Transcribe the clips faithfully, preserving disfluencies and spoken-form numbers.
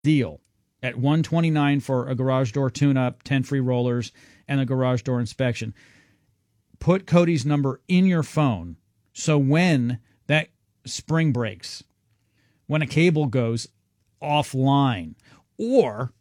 deal at one twenty-nine for a garage door tune-up, ten free rollers, and a garage door inspection. Put Cody's number in your phone so when that spring breaks, when a cable goes offline, or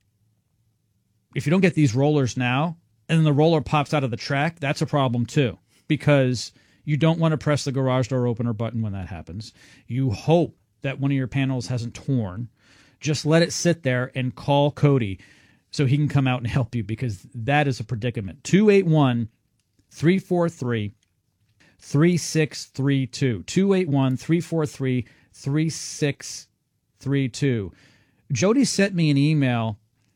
if you don't get these rollers now and then the roller pops out of the track, that's a problem too, because you don't want to press the garage door opener button when that happens. You hope that one of your panels hasn't torn. Just let it sit there and call Cody so he can come out and help you, because that is a predicament. two eight one, three four three, three six three two. two eight one, three four three, three six three two. Jody sent me an email,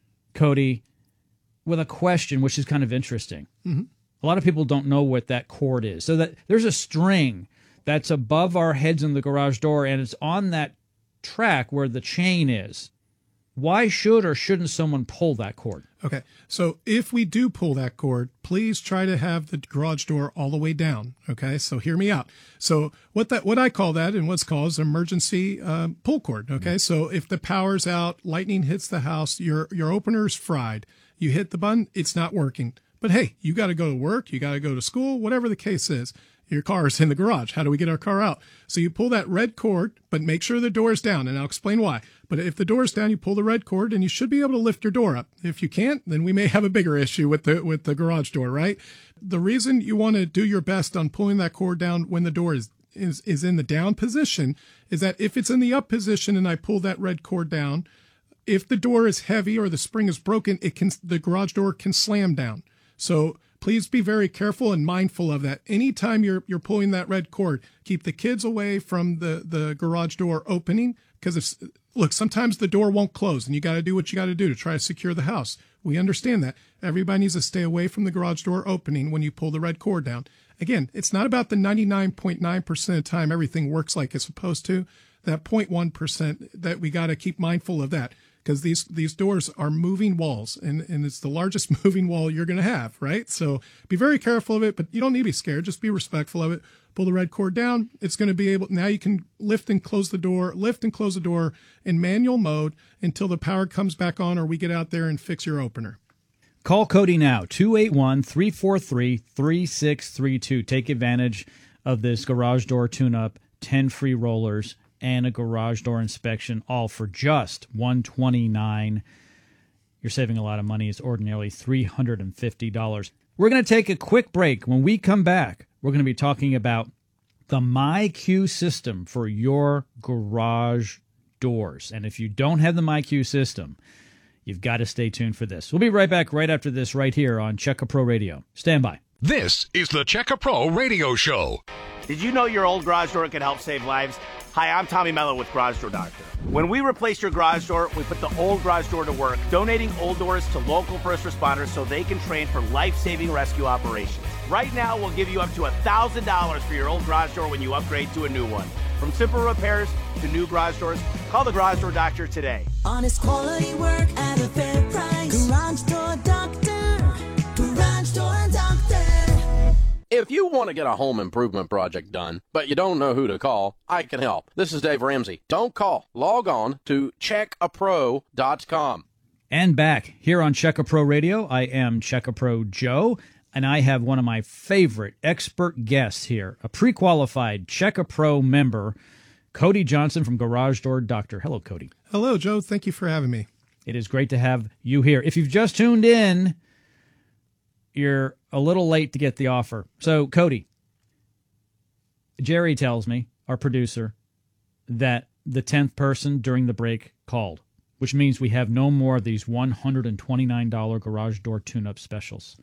Cody, with a question, which is kind of interesting. Mm-hmm. A lot of people don't know what that cord is. So that there's a string that's above our heads in the garage door, and it's on that track where the chain is. Why should or shouldn't someone pull that cord? Okay, so if we do pull that cord, please try to have the garage door all the way down. Okay, so hear me out. So what that what I call that and what's called is emergency uh, pull cord. Okay, mm-hmm. So if the power's out, lightning hits the house, your your opener's fried. You hit the button, it's not working. But hey, you got to go to work, you got to go to school, whatever the case is. Your car is in the garage. How do we get our car out? So you pull that red cord, but make sure the door's down, and I'll explain why. But if the door's down, you pull the red cord, and you should be able to lift your door up. If you can't, then we may have a bigger issue with the with the garage door, right? The reason you want to do your best on pulling that cord down when the door is is is in the down position is that if it's in the up position and I pull that red cord down, if the door is heavy or the spring is broken, it can the garage door can slam down. So please be very careful and mindful of that. Anytime you're you're pulling that red cord, keep the kids away from the, the garage door opening, because if look, sometimes the door won't close and you got to do what you got to do to try to secure the house. We understand that. Everybody needs to stay away from the garage door opening when you pull the red cord down. Again, it's not about the ninety-nine point nine percent of the time everything works like it's supposed to. That zero point one percent that we got to keep mindful of that. Because these these doors are moving walls, and, and it's the largest moving wall you're going to have, right? So be very careful of it, but you don't need to be scared. Just be respectful of it. Pull the red cord down. It's going to be able, now you can lift and close the door, lift and close the door in manual mode until the power comes back on or we get out there and fix your opener. Call Cody now, two eight one, three four three, three six three two. Take advantage of this garage door tune-up, ten free rollers, and a garage door inspection, all for just one hundred twenty-nine dollars. You're saving a lot of money. It's ordinarily three hundred fifty dollars. We're going to take a quick break. When we come back, we're going to be talking about the MyQ system for your garage doors. And if you don't have the MyQ system, you've got to stay tuned for this. We'll be right back right after this right here on Checka Pro Radio. Stand by. This is the Checka Pro Radio Show. Did you know your old garage door can help save lives? Hi, I'm Tommy Mello with Garage Door Doctor. When we replace your garage door, we put the old garage door to work, donating old doors to local first responders so they can train for life-saving rescue operations. Right now, we'll give you up to one thousand dollars for your old garage door when you upgrade to a new one. From simple repairs to new garage doors, call the Garage Door Doctor today. Honest quality work at a fair price. Garage Door Doctor. Garage Door Doctor. If you want to get a home improvement project done, but you don't know who to call, I can help. This is Dave Ramsey. Don't call. Log on to check a pro dot com. And back here on Checka Pro Radio, I am Checka Pro Joe, and I have one of my favorite expert guests here, a pre-qualified Checka Pro member, Cody Johnson from Garage Door Doctor. Hello, Cody. Hello, Joe. Thank you for having me. It is great to have you here. If you've just tuned in, you're a little late to get the offer. So, Cody, Jerry tells me, our producer, that the tenth person during the break called, which means we have no more of these one hundred twenty-nine dollars garage door tune-up specials.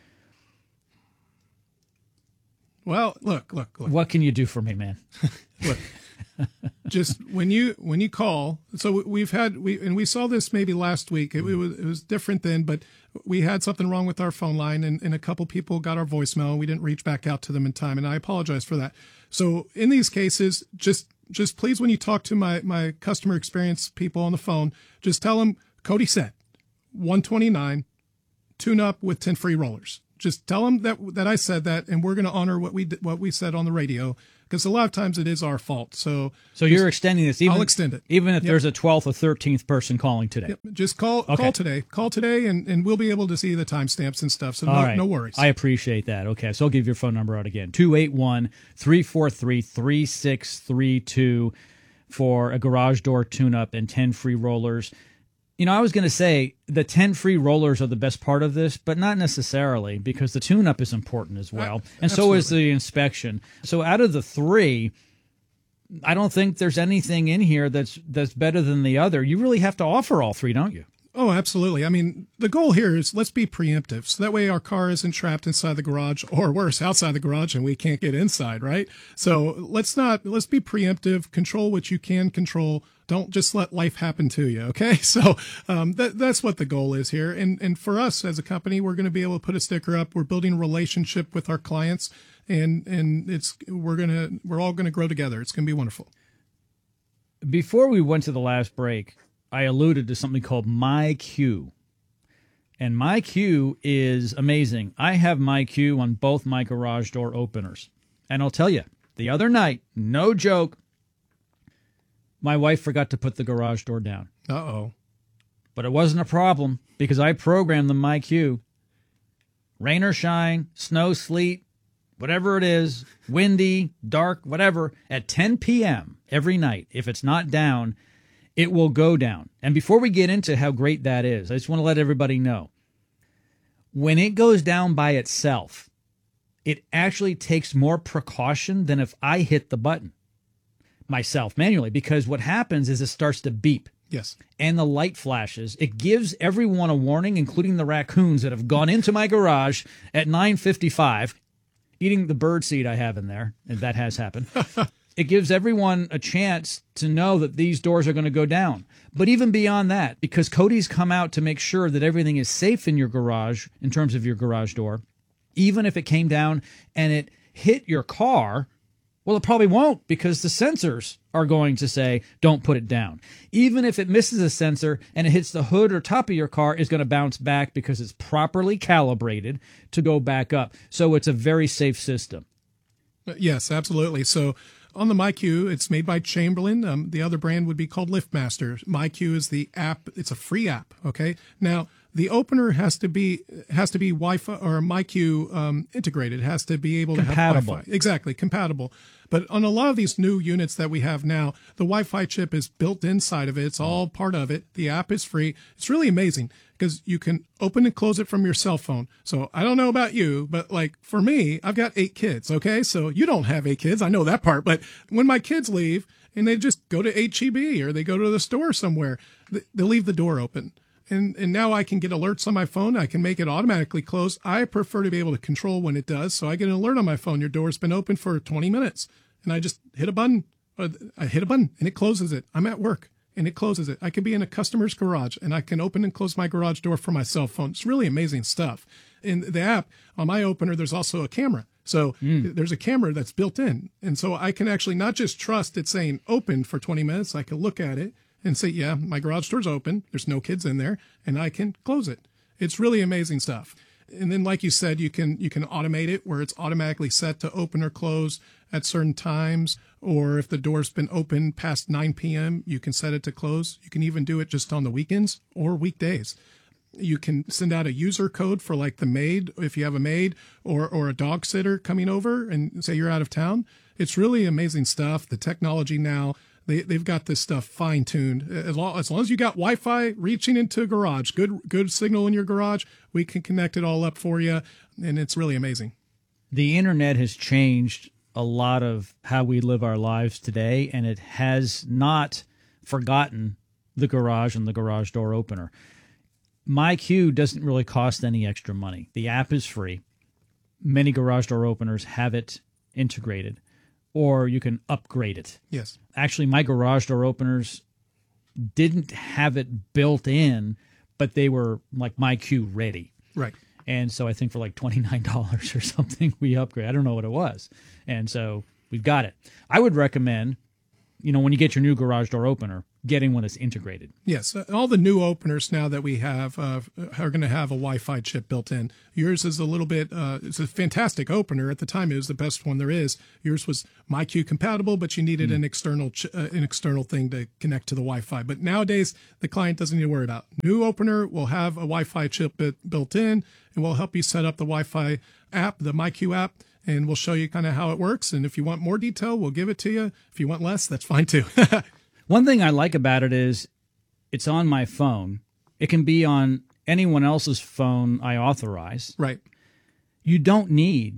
Well, look, look, look. What can you do for me, man? Look, just when you when you call, so we've had we and we saw this maybe last week. It, it was it was different then, but we had something wrong with our phone line, and, and a couple people got our voicemail, and we didn't reach back out to them in time, and I apologize for that. So in these cases, just just please, when you talk to my my customer experience people on the phone, just tell them Cody said one twenty-nine, tune up with ten free rollers. Just tell them that that I said that, and we're going to honor what we what we said on the radio. because a lot of times it is our fault. So, So you're extending this. Even, I'll extend it. Even if Yep. there's a twelfth or thirteenth person calling today. Yep, just call Okay. call today. Call today, and, and we'll be able to see the timestamps and stuff. So All no, right. no worries. I appreciate that. Okay, so I'll give your phone number out again. two eight one, three four three, three six three two for a garage door tune-up and ten free rollers. You know, I was going to say the ten free rollers are the best part of this, but not necessarily, because the tune-up is important as well. Uh, and so is absolutely. the inspection. So out of the three, I don't think there's anything in here that's that's better than the other. You really have to offer all three, don't you? Oh, absolutely. I mean, the goal here is let's be preemptive. So that way our car isn't trapped inside the garage, or worse, outside the garage, and we can't get inside, right? So let's not, let's be preemptive, control what you can control. Don't just let life happen to you. Okay. So um, that, that's what the goal is here. And, and for us as a company, we're going to be able to put a sticker up. We're building a relationship with our clients, and, and it's, we're going to, we're all going to grow together. It's going to be wonderful. Before we went to the last break, I alluded to something called MyQ. And MyQ is amazing. I have MyQ on both my garage door openers. And I'll tell you, the other night, no joke, my wife forgot to put the garage door down. Uh-oh. But it wasn't a problem because I programmed the MyQ. Rain or shine, snow, sleet, whatever it is, windy, dark, whatever, at ten p.m. every night, if it's not down, it will go down. And before we get into how great that is, I just want to let everybody know, when it goes down by itself, it actually takes more precaution than if I hit the button myself manually, because what happens is it starts to beep. Yes. And the light flashes. It gives everyone a warning, including the raccoons that have gone into my garage at nine fifty-five, eating the bird seed I have in there, and that has happened. It gives everyone a chance to know that these doors are going to go down. But even beyond that, because Cody's come out to make sure that everything is safe in your garage in terms of your garage door, even if it came down and it hit your car, well, it probably won't, because the sensors are going to say, don't put it down. Even if it misses a sensor and it hits the hood or top of your car, it's going to bounce back because it's properly calibrated to go back up. So it's a very safe system. Yes, absolutely. So on the MyQ, it's made by Chamberlain. Um, the other brand would be called LiftMaster. MyQ is the app. It's a free app. Okay. Now the opener has to be has to be Wi-Fi or MyQ um, integrated. It has to be able Compatible. to have Wi-Fi. Exactly, compatible. But on a lot of these new units that we have now, the Wi-Fi chip is built inside of it. It's all part of it. The app is free. It's really amazing because you can open and close it from your cell phone. So I don't know about you, but like for me, I've got eight kids. Okay, so you don't have eight kids. I know that part. But when my kids leave and they just go to H E B or they go to the store somewhere, they, they leave the door open. And, and now I can get alerts on my phone. I can make it automatically close. I prefer to be able to control when it does. So I get an alert on my phone. Your door's been open for twenty minutes. And I just hit a button. I hit a button and it closes it. I'm at work and it closes it. I could be in a customer's garage and I can open and close my garage door from my cell phone. It's really amazing stuff. In the app, on my opener, there's also a camera. So mm. there's a camera that's built in. And so I can actually not just trust it saying open for twenty minutes. I can look at it and say, yeah, my garage door's open. There's no kids in there, and I can close it. It's really amazing stuff. And then, like you said, you can you can automate it where it's automatically set to open or close at certain times. Or if the door's been open past nine p.m., you can set it to close. You can even do it just on the weekends or weekdays. You can send out a user code for like the maid, if you have a maid or, or a dog sitter coming over and say you're out of town. It's really amazing stuff. The technology now, They, they've got this stuff fine-tuned. As long, as long as you got Wi-Fi reaching into a garage, good good signal in your garage, we can connect it all up for you, and it's really amazing. The internet has changed a lot of how we live our lives today, and it has not forgotten the garage and the garage door opener. MyQ doesn't really cost any extra money. The app is free. Many garage door openers have it integrated, or you can upgrade it. Yes. Actually, my garage door openers didn't have it built in, but they were like MyQ ready. Right. And so I think for like twenty-nine dollars or something, we upgrade. I don't know what it was. And so we've got it. I would recommend you know, when you get your new garage door opener, getting one that's integrated. Yes, uh, all the new openers now that we have uh, are going to have a Wi-Fi chip built in. Yours is a little bit, uh, it's a fantastic opener. At the time, it was the best one there is. Yours was MyQ compatible, but you needed mm. an external ch- uh, an external thing to connect to the Wi-Fi. But nowadays, the client doesn't need to worry about it. New opener will have a Wi-Fi chip bit built in, and we'll help you set up the Wi-Fi app, the MyQ app, and we'll show you kind of how it works. And if you want more detail, we'll give it to you. If you want less, that's fine too. One thing I like about it is it's on my phone. It can be on anyone else's phone I authorize. Right. You don't need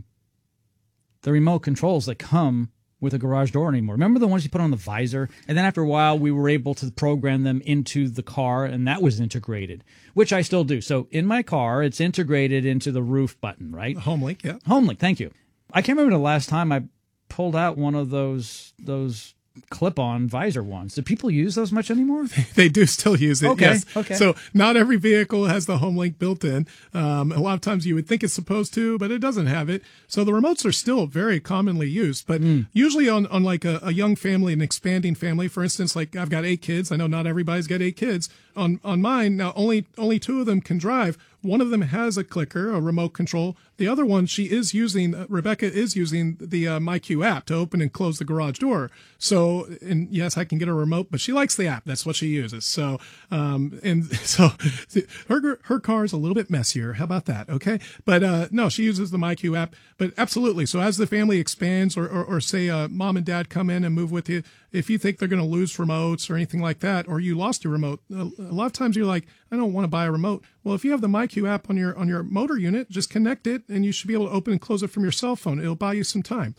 the remote controls that come with a garage door anymore. Remember the ones you put on the visor? And then after a while, we were able to program them into the car, and that was integrated, which I still do. So in my car, it's integrated into the roof button, right? HomeLink, yeah. HomeLink, thank you. I can't remember the last time I pulled out one of those those clip-on visor ones. Do people use those much anymore? They do still use it. Okay. Yes. Okay. So not every vehicle has the HomeLink built in. Um, a lot of times you would think it's supposed to, but it doesn't have it. So the remotes are still very commonly used, but mm. usually on, on like a, a young family, an expanding family, for instance, like I've got eight kids. I know not everybody's got eight kids. On, on mine, now only, only two of them can drive. One of them has a clicker, a remote control. The other one, she is using, uh, Rebecca is using the uh, MyQ app to open and close the garage door. So, and yes, I can get a remote, but she likes the app. That's what she uses. So, um, and so her, her car is a little bit messier. How about that? Okay. But, uh, no, she uses the MyQ app, but absolutely. So as the family expands or, or, or say, uh, mom and dad come in and move with you, if you think they're going to lose remotes or anything like that, or you lost your remote, a lot of times you're like, I don't want to buy a remote. Well, if you have the MyQ app on your on your motor unit, just connect it, and you should be able to open and close it from your cell phone. It'll buy you some time.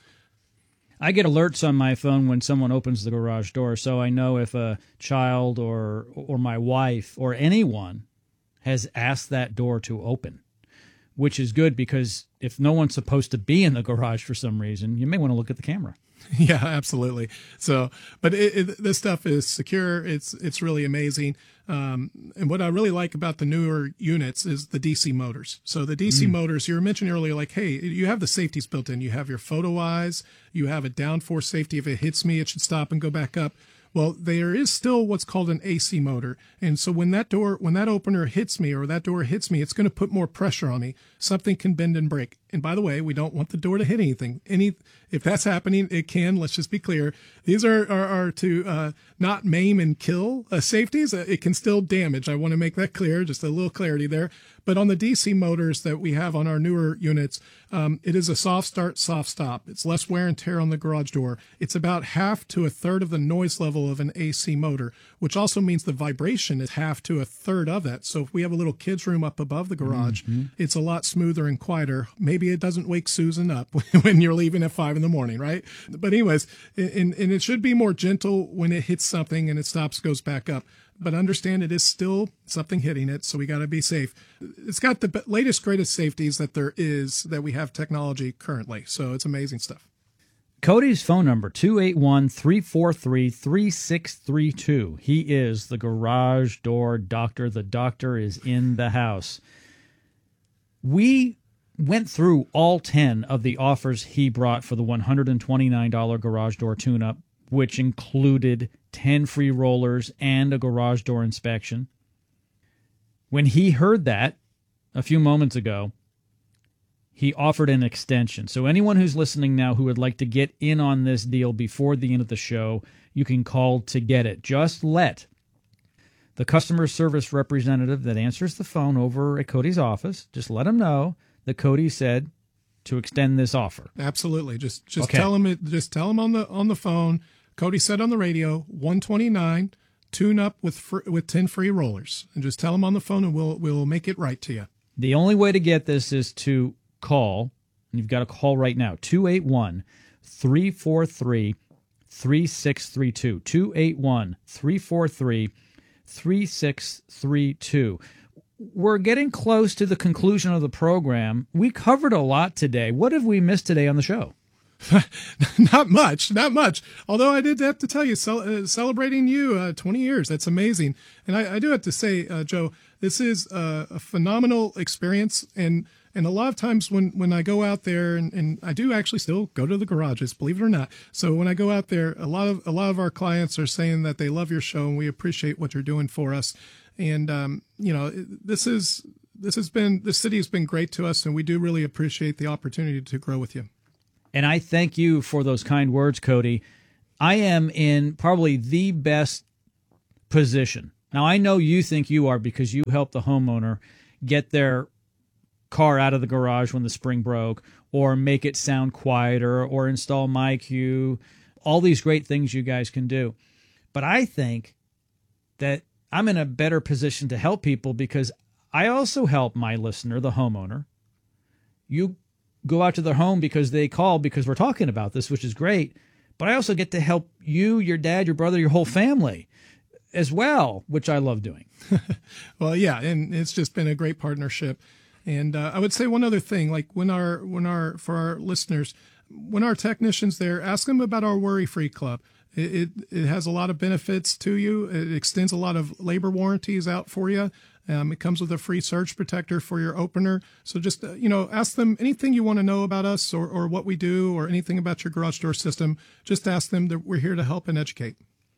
I get alerts on my phone when someone opens the garage door, so I know if a child or or my wife or anyone has asked that door to open, which is good because if no one's supposed to be in the garage for some reason, you may want to look at the camera. Yeah, absolutely. So, but it, it, this stuff is secure. It's it's really amazing. Um, and what I really like about the newer units is the D C motors. So the D C mm. motors, you were mentioning earlier, like, hey, you have the safeties built in. You have your photo eyes. You have a downforce safety. If it hits me, it should stop and go back up. Well, there is still what's called an A C motor. And so when that door, when that opener hits me or that door hits me, it's going to put more pressure on me. Something can bend and break. And by the way, we don't want the door to hit anything. Any, if that's happening, it can. Let's just be clear. These are, are, are to uh, not maim and kill uh, safeties. Uh, it can still damage. I want to make that clear, just a little clarity there. But on the D C motors that we have on our newer units, um, it is a soft start, soft stop. It's less wear and tear on the garage door. It's about half to a third of the noise level of an A C motor, which also means the vibration is half to a third of that. So if we have a little kids room up above the garage, mm-hmm. it's a lot smoother and quieter. Maybe it doesn't wake Susan up when you're leaving at five in the morning, right? But anyways, and, and it should be more gentle when it hits something and it stops, goes back up. But understand it is still something hitting it, so we got to be safe. It's got the latest, greatest safeties that there is, that we have technology currently. So it's amazing stuff. Cody's phone number, two eight one, three four three, three six three two. He is the garage door doctor. The doctor is in the house. We went through all ten of the offers he brought for the one hundred twenty-nine dollars garage door tune-up, which included ten free rollers and a garage door inspection. When he heard that a few moments ago, he offered an extension. So anyone who's listening now who would like to get in on this deal before the end of the show, you can call to get it. Just let the customer service representative that answers the phone over at Cody's office, just let him know that Cody said to extend this offer. Absolutely. Just just Okay. tell him it, just tell him on the on the phone. Cody said on the radio, one twenty-nine, tune up with fr- with ten free rollers, and just tell him on the phone, and we'll we'll make it right to you. The only way to get this is to call, and you've got to call right now, two eight one, three four three, three six three two, two eight one, three four three, three six three two. We're getting close to the conclusion of the program. We covered a lot today. What have we missed today on the show? Not much, not much. Although I did have to tell you, cel- uh, celebrating you uh, twenty years, that's amazing. And I, I do have to say, uh, Joe, this is uh, a phenomenal experience. And And a lot of times when, when I go out there, and, and I do actually still go to the garages, believe it or not. So when I go out there, a lot of a lot of our clients are saying that they love your show and we appreciate what you're doing for us. And um, you know, this is this has been the city has been great to us, and we do really appreciate the opportunity to grow with you. And I thank you for those kind words, Cody. I am in probably the best position. Now, I know you think you are because you helped the homeowner get their car out of the garage when the spring broke, or make it sound quieter, or install MyQ, all these great things you guys can do. But I think that I'm in a better position to help people because I also help my listener, the homeowner. You go out to their home because they call because we're talking about this, which is great. But I also get to help you, your dad, your brother, your whole family as well, which I love doing. Well, yeah, and it's just been a great partnership. And uh, I would say one other thing, like when our, when our, for our listeners, when our technicians there, ask them about our Worry-Free Club. It, it, it has a lot of benefits to you. It extends a lot of labor warranties out for you. Um, it comes with a free surge protector for your opener. So just, uh, you know, ask them anything you want to know about us or, or what we do or anything about your garage door system. Just ask them that we're here to help and educate.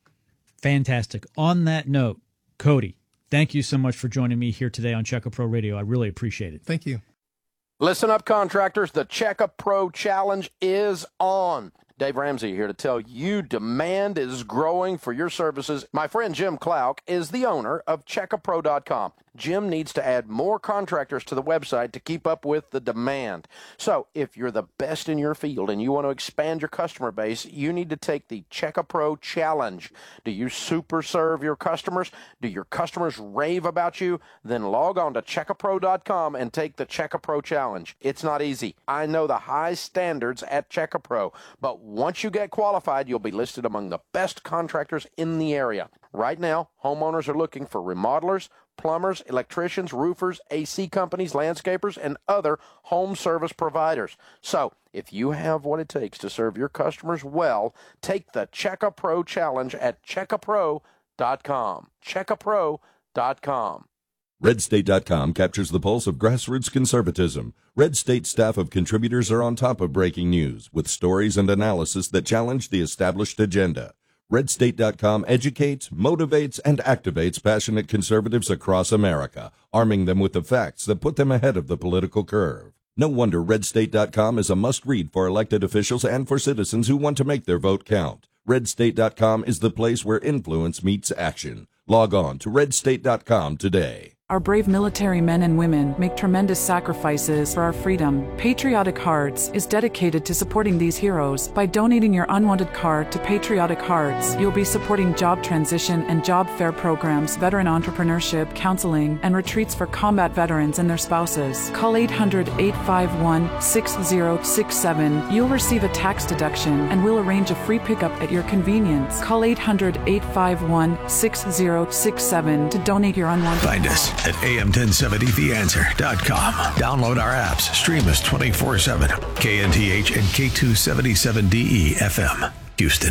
Fantastic. On that note, Cody, thank you so much for joining me here today on Checka Pro Radio. I really appreciate it. Thank you. Listen up, contractors. The Checka Pro Challenge is on. Dave Ramsey here to tell you demand is growing for your services. My friend Jim Klauck is the owner of Checka Pro dot com. Jim needs to add more contractors to the website to keep up with the demand. So if you're the best in your field and you want to expand your customer base, you need to take the Checka Pro Challenge. Do you super serve your customers? Do your customers rave about you? Then log on to Checka Pro dot com and take the Checka Pro Challenge. It's not easy. I know the high standards at Checka Pro, but once you get qualified, you'll be listed among the best contractors in the area. Right now, homeowners are looking for remodelers, plumbers, electricians, roofers, A C companies, landscapers, and other home service providers. So, if you have what it takes to serve your customers well, take the Checka Pro Challenge at Checka Pro dot com. Checka Pro dot com. Red State dot com captures the pulse of grassroots conservatism. Red State staff of contributors are on top of breaking news with stories and analysis that challenge the established agenda. Red State dot com educates, motivates, and activates passionate conservatives across America, arming them with the facts that put them ahead of the political curve. No wonder Red State dot com is a must-read for elected officials and for citizens who want to make their vote count. Red State dot com is the place where influence meets action. Log on to Red State dot com today. Our brave military men and women make tremendous sacrifices for our freedom. Patriotic Hearts is dedicated to supporting these heroes. By donating your unwanted card to Patriotic Hearts, you'll be supporting job transition and job fair programs, veteran entrepreneurship, counseling, and retreats for combat veterans and their spouses. Call eight hundred, eight five one, six zero six seven. You'll receive a tax deduction and we'll arrange a free pickup at your convenience. Call eight hundred, eight five one, six zero six seven to donate your unwanted card. Find us at A M ten seventy the answer dot com. Download our apps. Stream us twenty-four seven. K N T H and K two seventy-seven D E F M, Houston.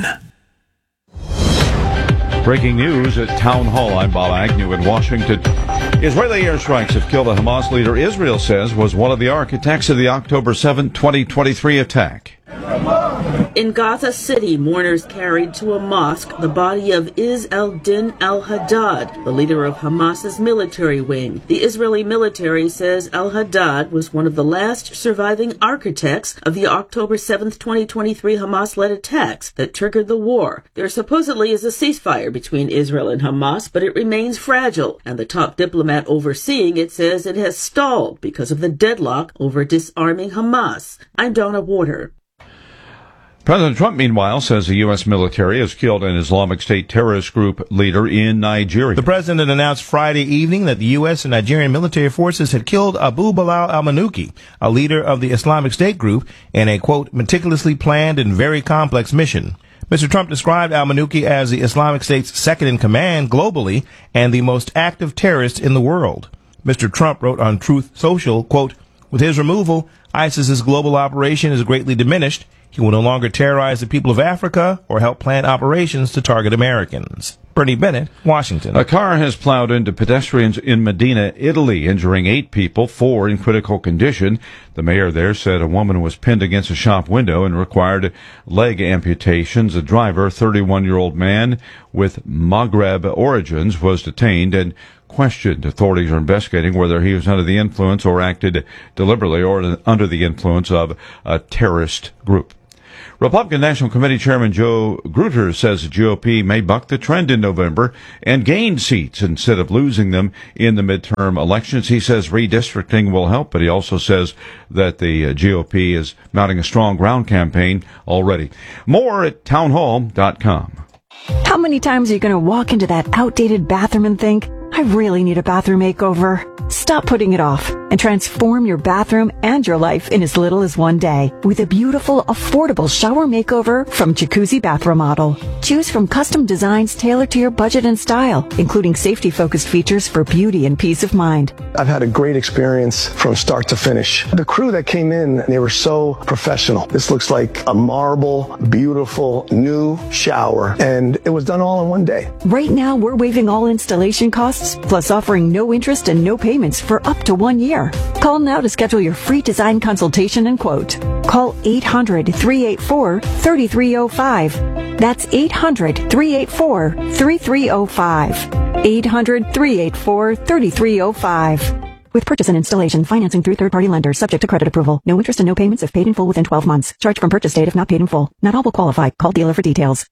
Breaking news at Town Hall. I'm Bob Agnew in Washington. Israeli airstrikes have killed a Hamas leader Israel says was one of the architects of the October seventh, twenty twenty-three attack. In Gaza City, mourners carried to a mosque the body of Izz al-Din al-Haddad, the leader of Hamas's military wing. The Israeli military says al-Haddad was one of the last surviving architects of the October seventh, twenty twenty-three Hamas-led attacks that triggered the war. There supposedly is a ceasefire between Israel and Hamas, but it remains fragile, and the top diplomat overseeing it says it has stalled because of the deadlock over disarming Hamas. I'm Donna Warder. President Trump, meanwhile, says the U S military has killed an Islamic State terrorist group leader in Nigeria. The president announced Friday evening that the U S and Nigerian military forces had killed Abu Bilal al-Manuki, a leader of the Islamic State group, in a, quote, meticulously planned and very complex mission. Mister Trump described al-Manuki as the Islamic State's second in command globally and the most active terrorist in the world. Mister Trump wrote on Truth Social, quote, with his removal, ISIS's global operation is greatly diminished. He will no longer terrorize the people of Africa or help plan operations to target Americans. Bernie Bennett, Washington. A car has plowed into pedestrians in Medina, Italy, injuring eight people, four in critical condition. The mayor there said a woman was pinned against a shop window and required leg amputations. A driver, thirty-one-year-old man with Maghreb origins, was detained and questioned. Authorities are investigating whether he was under the influence or acted deliberately or under the influence of a terrorist group. Republican National Committee Chairman Joe Grutter says the G O P may buck the trend in November and gain seats instead of losing them in the midterm elections. He says redistricting will help, but he also says that the G O P is mounting a strong ground campaign already. More at townhall dot com. How many times are you going to walk into that outdated bathroom and think, I really need a bathroom makeover? Stop putting it off and transform your bathroom and your life in as little as one day with a beautiful, affordable shower makeover from Jacuzzi Bath Remodel. Choose from custom designs tailored to your budget and style, including safety-focused features for beauty and peace of mind. I've had a great experience from start to finish. The crew that came in, they were so professional. This looks like a marble, beautiful, new shower, and it was done all in one day. Right now, we're waiving all installation costs, plus offering no interest and no payments for up to one year. Call now to schedule your free design consultation and quote. Call eight hundred, three eight four, three three zero five. That's eight hundred, three eight four, three three zero five. eight hundred, three eight four, three three zero five. With purchase and installation, financing through third-party lenders, subject to credit approval. No interest and no payments if paid in full within twelve months. Charge from purchase date if not paid in full. Not all will qualify. Call dealer for details.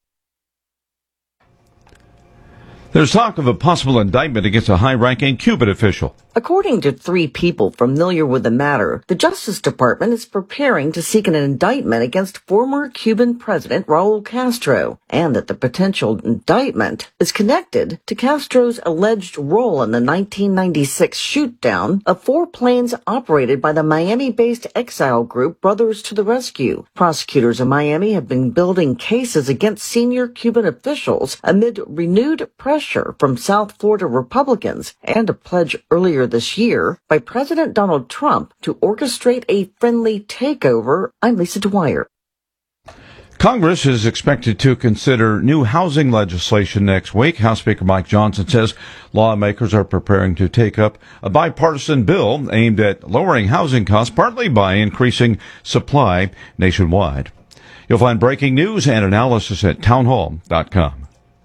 There's talk of a possible indictment against a high-ranking Cuban official. According to three people familiar with the matter, the Justice Department is preparing to seek an indictment against former Cuban President Raul Castro, and that the potential indictment is connected to Castro's alleged role in the nineteen ninety-six shoot-down of four planes operated by the Miami-based exile group Brothers to the Rescue. Prosecutors in Miami have been building cases against senior Cuban officials amid renewed pressure from South Florida Republicans and a pledge earlier this year by President Donald Trump to orchestrate a friendly takeover. I'm Lisa Dwyer. Congress is expected to consider new housing legislation next week. House Speaker Mike Johnson says lawmakers are preparing to take up a bipartisan bill aimed at lowering housing costs, partly by increasing supply nationwide. You'll find breaking news and analysis at townhall dot com.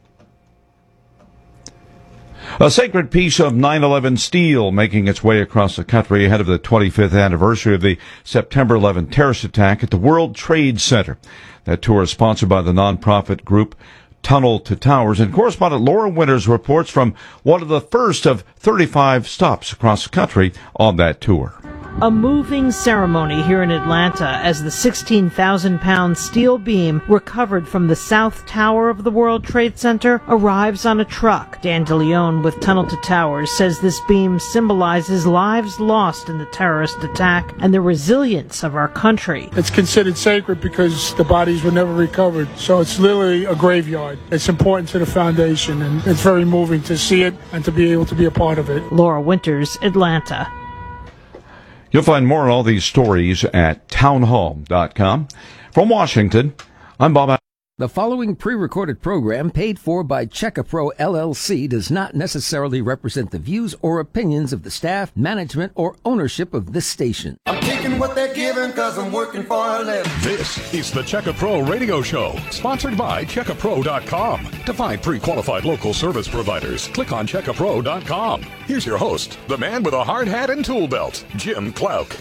A sacred piece of nine eleven steel making its way across the country ahead of the twenty-fifth anniversary of the September eleventh terrorist attack at the World Trade Center. That tour is sponsored by the nonprofit group Tunnel to Towers, and correspondent Laura Winters reports from one of the first of thirty-five stops across the country on that tour. A moving ceremony here in Atlanta as the sixteen thousand pound steel beam recovered from the South Tower of the World Trade Center arrives on a truck. Dan DeLeon with Tunnel to Towers says this beam symbolizes lives lost in the terrorist attack and the resilience of our country. It's considered sacred because the bodies were never recovered, so it's literally a graveyard. It's important to the foundation, and it's very moving to see it and to be able to be a part of it. Laura Winters, Atlanta. You'll find more on all these stories at townhall dot com. From Washington, I'm Bob. The following pre-recorded program, paid for by Checkapro L L C, does not necessarily represent the views or opinions of the staff, management, or ownership of this station. I'm taking what they're giving because I'm working for a living. This is the Checkapro Radio Show, sponsored by Checkapro dot com. To find pre-qualified local service providers, click on Checkapro dot com. Here's your host, the man with a hard hat and tool belt, Jim Clouk.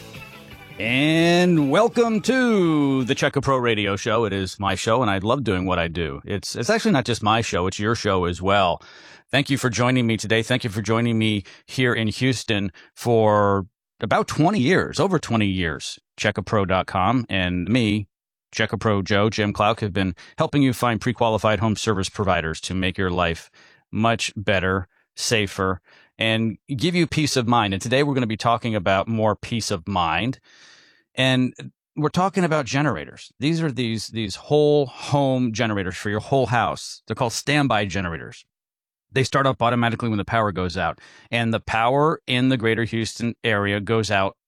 And welcome to the Checkapro Radio Show. It is my show, and I love doing what I do. It's it's actually not just my show, it's your show as well. Thank you for joining me today. Thank you for joining me here in Houston for about twenty years, over twenty years. Checkapro dot com and me, Checkapro Joe, Jim Clouk, have been helping you find pre-qualified home service providers to make your life much better, safer, and give you peace of mind. And today we're going to be talking about more peace of mind. And we're talking about generators. These are these these whole home generators for your whole house. They're called standby generators. They start up automatically when the power goes out. And the power in the greater Houston area goes out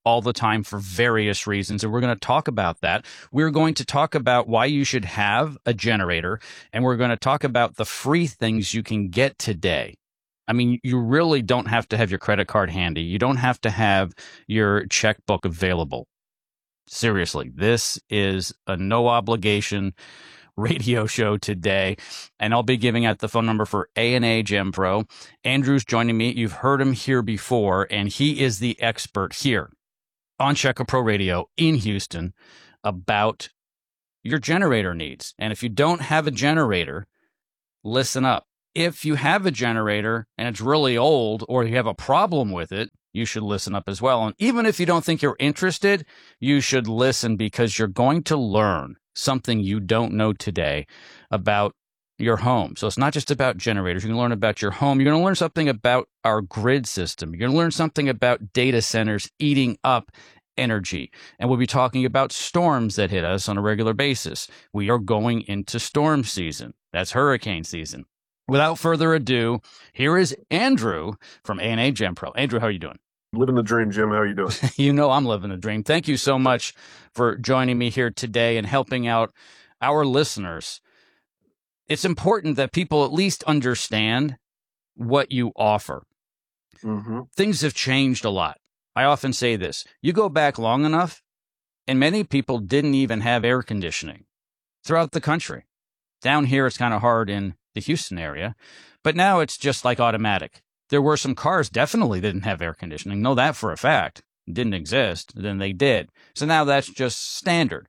all the time for various reasons, and we're going to talk about that. We're going to talk about why you should have a generator, and we're going to talk about the free things you can get today. I mean, you really don't have to have your credit card handy. You don't have to have your checkbook available. Seriously, this is a no obligation radio show today, and I'll be giving out the phone number for A and A Gen Pro. Andrew's joining me. You've heard him here before, and he is the expert here on Check A Pro Radio in Houston about your generator needs. And if you don't have a generator, listen up. If you have a generator and it's really old, or you have a problem with it, you should listen up as well. And even if you don't think you're interested, you should listen, because you're going to learn something you don't know today about your home. So it's not just about generators. You're going to learn about your home. You're going to learn something about our grid system. You're going to learn something about data centers eating up energy. And we'll be talking about storms that hit us on a regular basis. We are going into storm season. That's hurricane season. Without further ado, here is Andrew from A and A Gen Pro. Andrew, how are you doing? Living the dream, Jim. How are you doing? You know I'm living the dream. Thank you so much for joining me here today and helping out our listeners. It's important that people at least understand what you offer. Mm-hmm. Things have changed a lot. I often say this. You go back long enough, and many people didn't even have air conditioning throughout the country. Down here, it's kind of hard in the Houston area, but now it's just like automatic. There were some cars definitely didn't have air conditioning. Know that for a fact. It didn't exist. Then they did. So now that's just standard.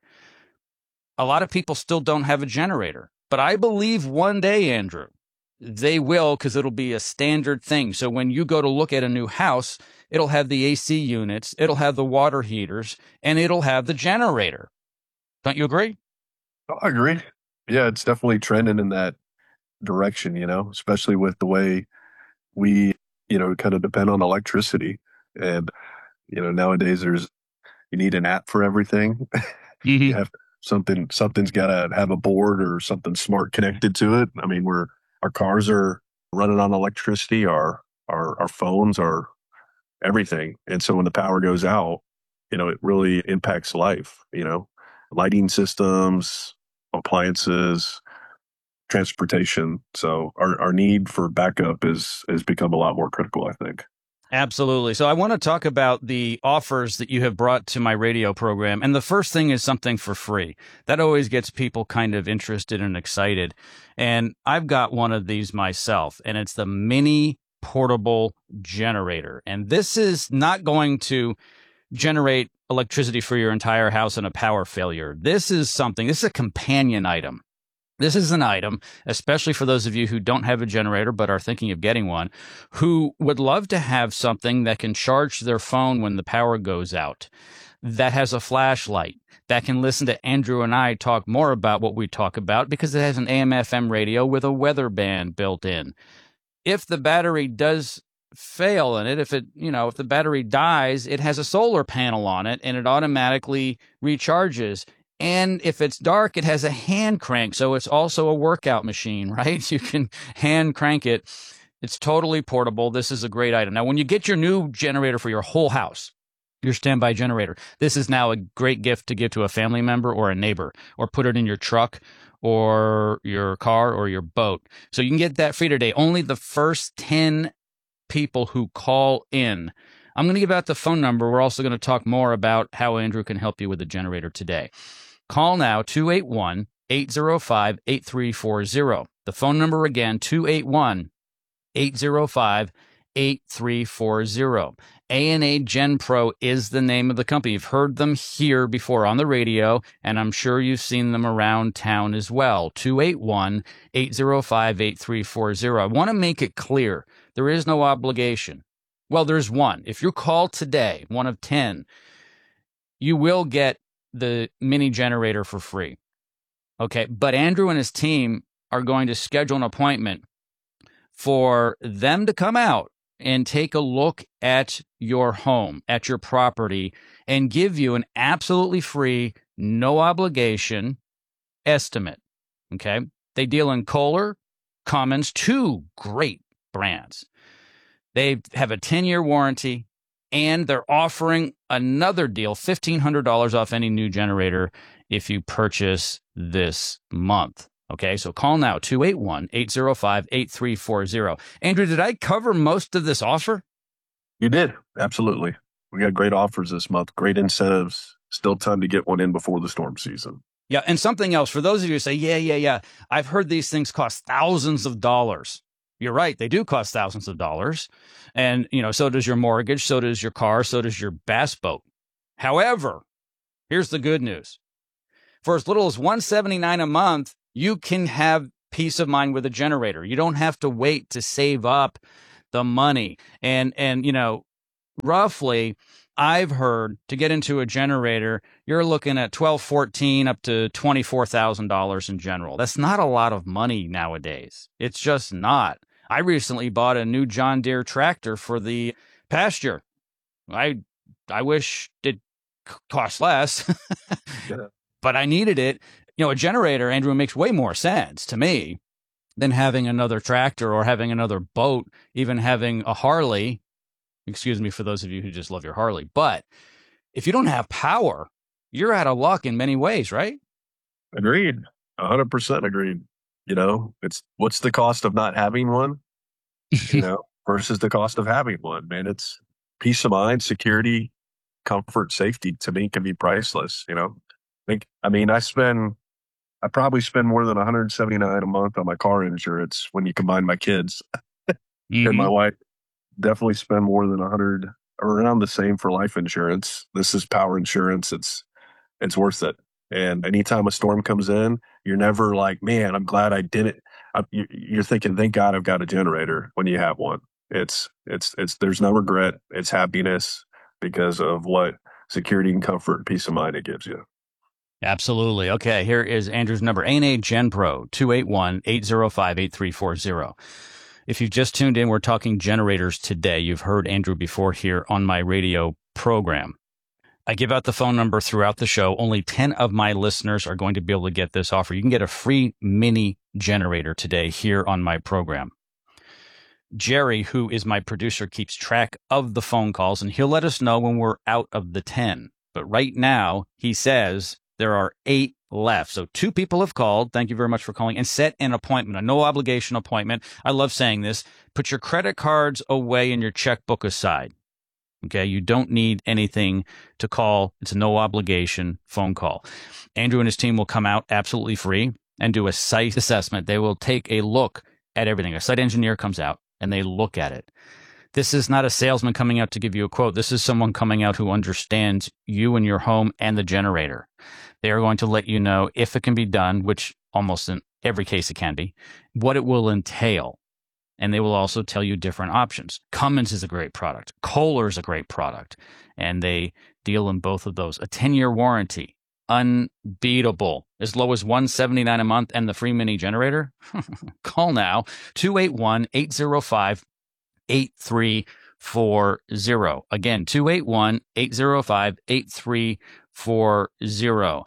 A lot of people still don't have a generator, but I believe one day, Andrew, they will, because it'll be a standard thing. So when you go to look at a new house, it'll have the A C units, it'll have the water heaters, and it'll have the generator. Don't you agree? I agree. Yeah, it's definitely trending in that direction, you know, especially with the way we, you know, kind of depend on electricity. And, you know, nowadays there's, you need an app for everything. Mm-hmm. You have something, something's got to have a board or something smart connected to it. I mean, we're, our cars are running on electricity, our, our, our phones are everything. And so when the power goes out, you know, it really impacts life, you know, lighting systems, appliances, transportation. So our, our need for backup is has become a lot more critical, I think. Absolutely. So I want to talk about the offers that you have brought to my radio program. And the first thing is something for free. That always gets people kind of interested and excited. And I've got one of these myself, and it's the mini portable generator. And this is not going to generate electricity for your entire house in a power failure. This is something, this is a companion item. This is an item, especially for those of you who don't have a generator but are thinking of getting one, who would love to have something that can charge their phone when the power goes out, that has a flashlight, that can listen to Andrew and I talk more about what we talk about because it has an A M F M radio with a weather band built in. If the battery does fail in it, if it, you know, if the battery dies, it has a solar panel on it and it automatically recharges. And if it's dark, it has a hand crank. So it's also a workout machine, right? You can hand crank it. It's totally portable. This is a great item. Now, when you get your new generator for your whole house, your standby generator, this is now a great gift to give to a family member or a neighbor, or put it in your truck or your car or your boat. So you can get that free today. Only the first ten people who call in. I'm going to give out the phone number. We're also going to talk more about how Andrew can help you with the generator today. Call now, two eight one, eight zero five, eight three four zero. The phone number again, two eight one, eight zero five, eight three four zero. A and A Gen Pro is the name of the company. You've heard them here before on the radio, and I'm sure you've seen them around town as well. two eight one, eight zero five, eight three four zero. I want to make it clear, there is no obligation. Well, there's one. If you call today, one of ten, you will get the mini generator for free. Okay, but Andrew and his team are going to schedule an appointment for them to come out and take a look at your home, at your property, and give you an absolutely free, no obligation estimate. Okay, they deal in Kohler, Cummins, two great brands. They have a ten-year warranty. And they're offering another deal, fifteen hundred dollars off any new generator if you purchase this month. Okay, so call now, two eight one, eight zero five, eight three four zero. Andrew, did I cover most of this offer? You did. Absolutely. We got great offers this month, great incentives. Still time to get one in before the storm season. Yeah, and something else, for those of you who say, yeah, yeah, yeah, I've heard these things cost thousands of dollars. You're right. They do cost thousands of dollars. And, you know, so does your mortgage, so does your car, so does your bass boat. However, here's the good news. For as little as one hundred seventy-nine dollars a month, you can have peace of mind with a generator. You don't have to wait to save up the money. And, and you know, roughly, I've heard to get into a generator, you're looking at twelve, fourteen, up to twenty-four thousand dollars in general. That's not a lot of money nowadays. It's just not. I recently bought a new John Deere tractor for the pasture. I I wish it cost less, but I needed it. You know, a generator, Andrew, makes way more sense to me than having another tractor or having another boat, even having a Harley. Excuse me for those of you who just love your Harley. But if you don't have power, you're out of luck in many ways, right? Agreed. one hundred percent agreed. You know, it's what's the cost of not having one, you know, versus the cost of having one, man. It's peace of mind, security, comfort, safety to me can be priceless. You know, I think, I mean, I spend, I probably spend more than one hundred seventy-nine dollars a month on my car insurance when you combine my kids mm-hmm. and my wife. Definitely spend more than one hundred or around the same for life insurance. This is power insurance. It's, it's worth it. And anytime a storm comes in, you're never like, man, I'm glad I did it. I, you're thinking, thank God I've got a generator when you have one. It's, it's, it's, there's no regret. It's happiness because of what security and comfort and peace of mind it gives you. Absolutely. Okay. Here is Andrew's number, A and A GenPro, two eight one, eight zero five, eight three four zero. If you've just tuned in, we're talking generators today. You've heard Andrew before here on my radio program. I give out the phone number throughout the show. Only ten of my listeners are going to be able to get this offer. You can get a free mini generator today here on my program. Jerry, who is my producer, keeps track of the phone calls, and he'll let us know when we're out of the ten. But right now, he says there are eight left. So two people have called. Thank you very much for calling, and set an appointment, a no obligation appointment. I love saying this. Put your credit cards away and your checkbook aside. Okay. You don't need anything to call. It's a no obligation phone call. Andrew and his team will come out absolutely free and do a site assessment. They will take a look at everything. A site engineer comes out and they look at it. This is not a salesman coming out to give you a quote. This is someone coming out who understands you and your home and the generator. They are going to let you know if it can be done, which almost in every case it can be, what it will entail. And they will also tell you different options. Cummins is a great product. Kohler is a great product. And they deal in both of those. A ten-year warranty. Unbeatable. As low as one hundred seventy-nine dollars a month and the free mini generator. Call now, two eight one, eight zero five, eight three four zero. Again, two eight one, eight zero five, eight three four zero.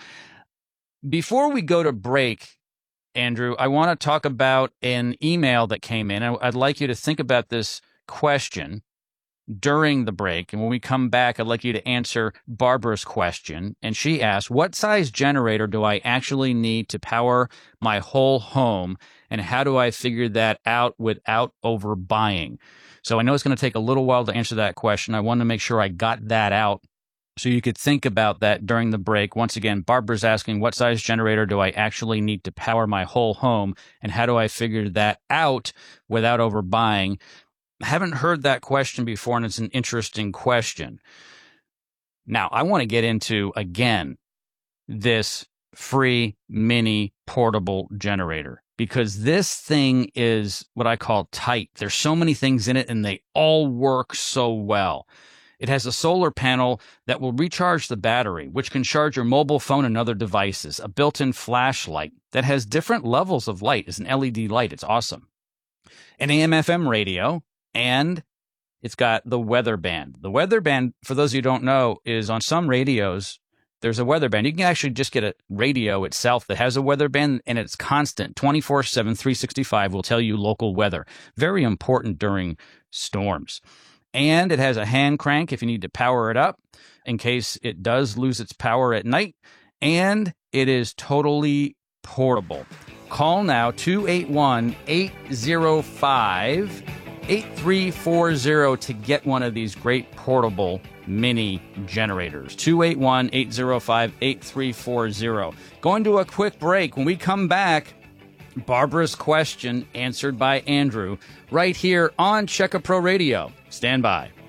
Before we go to break, Andrew, I want to talk about an email that came in. I'd like you to think about this question during the break. And when we come back, I'd like you to answer Barbara's question. And she asked, what size generator do I actually need to power my whole home? And how do I figure that out without overbuying? So I know it's going to take a little while to answer that question. I want to make sure I got that out so you could think about that during the break. Once again, Barbara's asking, what size generator do I actually need to power my whole home? And how do I figure that out without overbuying? I haven't heard that question before, and it's an interesting question. Now, I want to get into, again, this free mini portable generator, because this thing is what I call tight. There's so many things in it, and they all work so well. It has a solar panel that will recharge the battery, which can charge your mobile phone and other devices. A built-in flashlight that has different levels of light. It's an L E D light. It's awesome. An A M F M radio, and it's got the weather band. The weather band, for those of you who don't know, is on some radios, there's a weather band. You can actually just get a radio itself that has a weather band, and it's constant. twenty-four seven, three sixty-five will tell you local weather. Very important during storms. And it has a hand crank if you need to power it up in case it does lose its power at night. And it is totally portable. Call now, two eight one, eight zero five, eight three four zero to get one of these great portable mini generators. two eight one, eight zero five, eight three four zero. Going to a quick break. When we come back, Barbara's question answered by Andrew right here on Checka Pro Radio. Stand by.